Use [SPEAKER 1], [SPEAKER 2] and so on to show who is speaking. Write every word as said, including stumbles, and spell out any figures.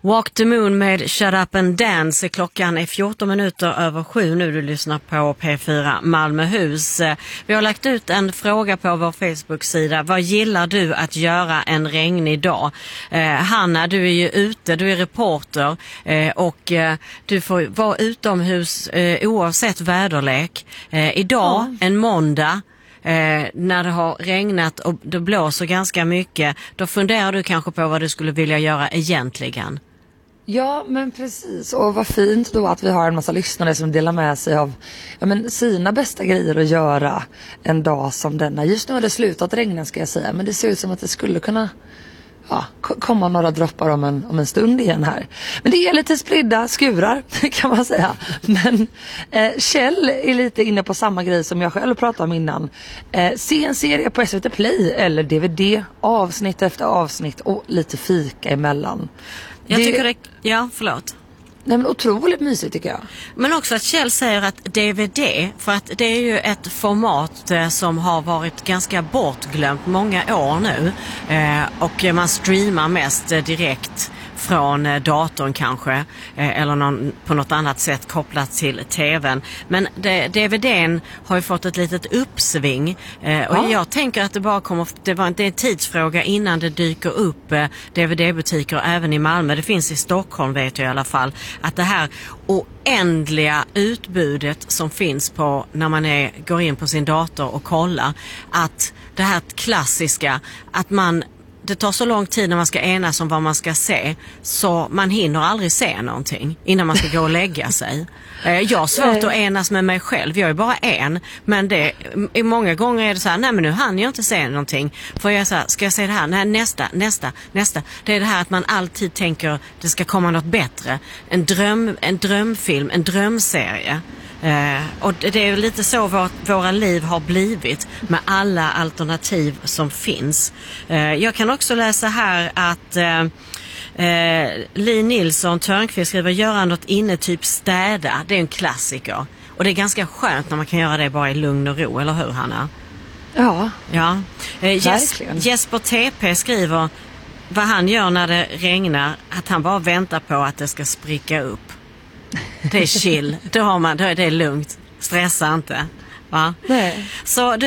[SPEAKER 1] Walk the Moon med Shut Up and Dance. Klockan är fjorton minuter över sju nu. Du lyssnar på P fyra Malmöhus. Vi har lagt ut en fråga på vår Facebook-sida. Vad gillar du att göra en regnig dag? Eh, Hanna, du är ju ute, du är reporter eh, och eh, du får vara utomhus eh, oavsett väderlek. Eh, idag, ja. En måndag. Eh, när det har regnat och det blåser ganska mycket, då funderar du kanske på vad du skulle vilja göra egentligen.
[SPEAKER 2] Ja, men precis. Och vad fint då att vi har en massa lyssnare som delar med sig av ja, men sina bästa grejer att göra en dag som denna. Just nu har det slutat regna, ska jag säga, men det ser ut som att det skulle kunna ja, komma några droppar om en, om en stund igen här. Men det är lite spridda skurar kan man säga. Men eh, Kjell är lite inne på samma grej som jag själv pratade om innan. Eh, se en serie på S V T Play eller D V D, avsnitt efter avsnitt och lite fika emellan.
[SPEAKER 1] Jag
[SPEAKER 2] det...
[SPEAKER 1] tycker det... Ja, förlåt.
[SPEAKER 2] Nej, men otroligt mysigt tycker jag.
[SPEAKER 1] Men också att Kjell säger att D V D, för att det är ju ett format eh, som har varit ganska bortglömt många år nu. Eh, och man streamar mest eh, direkt från eh, datorn kanske. Eh, eller någon, på något annat sätt kopplat till tvn. Men det, D V D:n har ju fått ett litet uppsving. Eh, och ja. Jag tänker att det bara kommer... Det var inte en tidsfråga innan det dyker upp eh, D V D-butiker även i Malmö. Det finns i Stockholm, vet jag i alla fall. Att det här oändliga utbudet som finns på när man är, går in på sin dator och kollar. Att det här klassiska, att man... Det tar så lång tid när man ska enas om vad man ska se, så man hinner aldrig se någonting innan man ska gå och lägga sig. Jag har svårt att enas med mig själv. Jag är bara en, men det, många gånger är det så här, nej men nu hann jag inte se någonting. För jag är så här, ska jag se det här? Nej, nästa, nästa, nästa. Det är det här att man alltid tänker det ska komma något bättre. En dröm, en drömfilm, en drömserie. Eh, och det är lite så vår, våra liv har blivit med alla alternativ som finns. Eh, jag kan också läsa här att eh, eh, Li Nilsson Törnqvist skriver göra något inne, typ städa. Det är en klassiker. Och det är ganska skönt när man kan göra det bara i lugn och ro, eller hur Hanna?
[SPEAKER 2] Ja,
[SPEAKER 1] ja. Eh, Jes-
[SPEAKER 2] verkligen.
[SPEAKER 1] Jesper T P skriver vad han gör när det regnar, att han bara väntar på att det ska spricka upp. Det är chill. Då har man, då är det lugnt. Stressa inte. Va?
[SPEAKER 2] Nej.
[SPEAKER 1] Så